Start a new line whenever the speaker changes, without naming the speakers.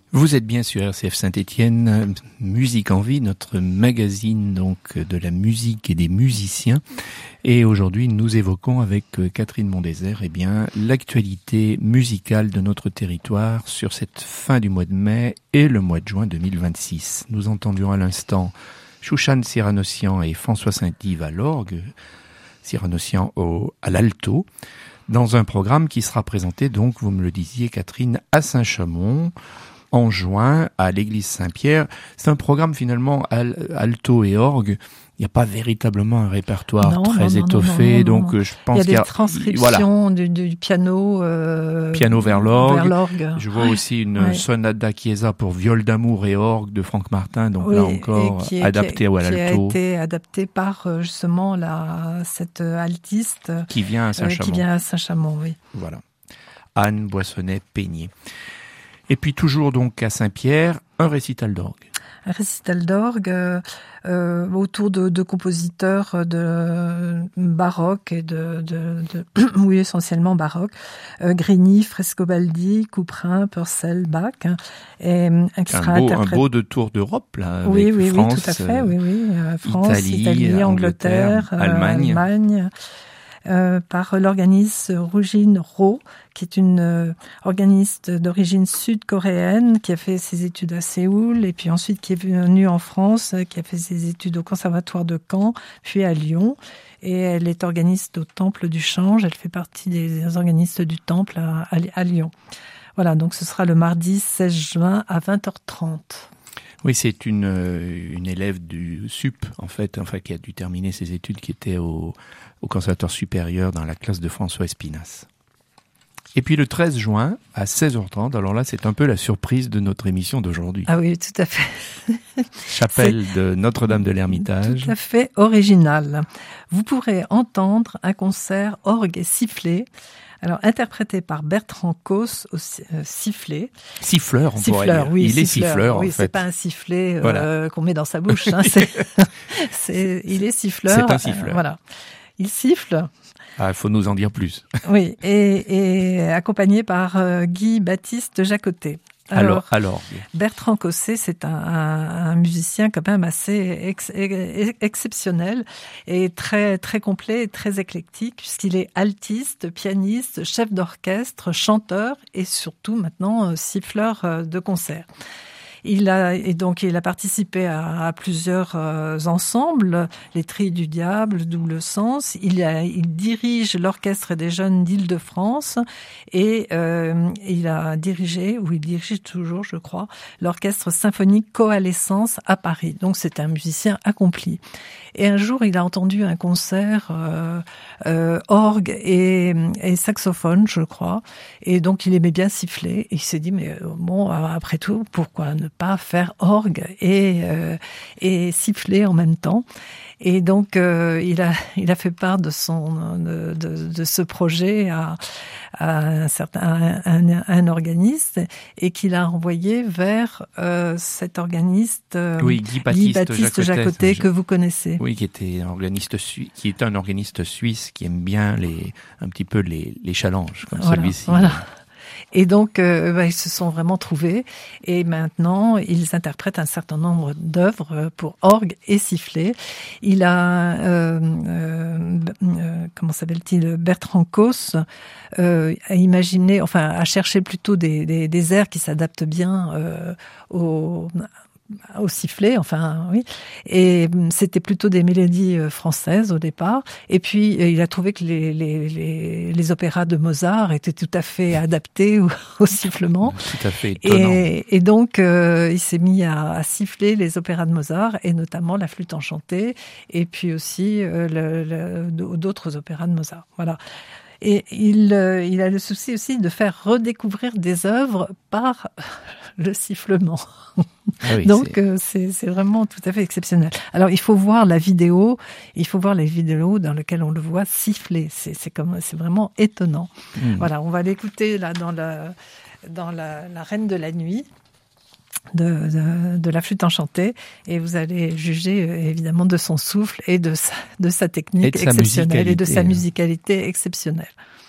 Vous êtes bien sur RCF Saint-Étienne, Musique en Vie, notre magazine donc de la musique et des musiciens. Et aujourd'hui, nous évoquons avec Catherine Mondésert, l'actualité musicale de notre territoire sur cette fin du mois de mai et le mois de juin 2026. Nous entendions à l'instant Chouchane Siranossian et François Saint-Yves à l'orgue, Siranossian à l'alto, dans un programme qui sera présenté donc, vous me le disiez Catherine, à Saint-Chamond, en juin, à l'église Saint-Pierre. C'est un programme finalement alto et orgue. Il n'y a pas véritablement un répertoire très étoffé, donc je pense qu'il y a
des transcriptions du piano,
piano vers l'orgue. Je vois aussi une sonate da Chiesa pour viol d'amour et orgue de Franck Martin, donc là encore adapté à l'alto.
Qui a été adapté par justement cette altiste
qui vient à Saint-Chamond.
Qui vient à Saint-Chamond, oui.
Voilà. Anne Boissonnet-Peigné. Et puis toujours donc à Saint-Pierre, un récital d'orgue.
Un récital d'orgue autour de compositeurs de baroque et oui, essentiellement baroque. Grigny, Frescobaldi, Couperin, Purcell, Bach. Et qui sera
un beau de tour d'Europe là.
Oui,
avec
oui,
France,
oui, tout à fait. France, Italie, Angleterre,
Allemagne.
Par l'organiste Rugin Ro, qui est une organiste d'origine sud-coréenne, qui a fait ses études à Séoul, et puis ensuite qui est venue en France, qui a fait ses études au Conservatoire de Caen, puis à Lyon. Et elle est organiste au Temple du Change, elle fait partie des organistes du Temple à Lyon. Voilà, donc ce sera le mardi 16 juin à 20h30.
Oui, c'est une élève du SUP, en fait, qui a dû terminer ses études, qui était au Conservatoire supérieur dans la classe de François Espinasse. Et puis le 13 juin, à 16h30, alors là, c'est un peu la surprise de notre émission d'aujourd'hui.
Ah oui, tout à fait.
Chapelle de Notre-Dame de l'Ermitage.
Tout à fait original. Vous pourrez entendre un concert orgue et sifflet. Alors, interprété par Bertrand Cos au sifflet.
Siffleur, on pourrait dire.
Oui,
il est siffleur, en fait.
Oui, c'est pas un sifflet qu'on met dans sa bouche. Hein, il est siffleur.
C'est un siffleur.
Voilà. Il siffle.
Ah, il faut nous en dire plus.
Oui, et accompagné par Guy Baptiste Jacotet. Alors, Bertrand Cosset, c'est un musicien quand même assez exceptionnel et très très complet et très éclectique, puisqu'il est altiste, pianiste, chef d'orchestre, chanteur et surtout maintenant siffleur de concert. Il a participé à plusieurs ensembles, les Trilles du Diable, Double Sens. Il dirige l'Orchestre des Jeunes d'Île-de-France et il dirige toujours, je crois, l'Orchestre Symphonique Coalescence à Paris. Donc c'est un musicien accompli. Et un jour, il a entendu un concert orgue et saxophone, je crois. Et donc il aimait bien siffler. Et il s'est dit, mais bon, après tout, pourquoi ne pas faire orgue et siffler en même temps. Et donc il a fait part de ce projet à un organiste et qu'il a envoyé vers cet organiste
Guy Baptiste
Jacotet que vous connaissez.
Oui, qui est un organiste suisse qui aime bien un petit peu les challenges comme celui-ci.
Voilà. Et donc, ils se sont vraiment trouvés. Et maintenant, ils interprètent un certain nombre d'œuvres pour orgue et sifflet. Il a, comment s'appelle-t-il, Bertrand Cos, a cherché plutôt des airs qui s'adaptent bien au sifflet, oui. Et c'était plutôt des mélodies françaises au départ. Et puis, il a trouvé que les opéras de Mozart étaient tout à fait adaptés au sifflement.
Tout à fait étonnant.
Et donc, il s'est mis à siffler les opéras de Mozart, et notamment la flûte enchantée, et puis aussi d'autres opéras de Mozart. Voilà. Et il a le souci aussi de faire redécouvrir des œuvres par le sifflement.
Ah oui,
donc c'est vraiment tout à fait exceptionnel. Alors il faut voir les vidéos dans lesquelles on le voit siffler. C'est vraiment étonnant. Voilà, on va l'écouter là dans la Reine de la Nuit. De la flûte enchantée, et vous allez juger évidemment de son souffle et de sa technique exceptionnelle et de sa musicalité exceptionnelle.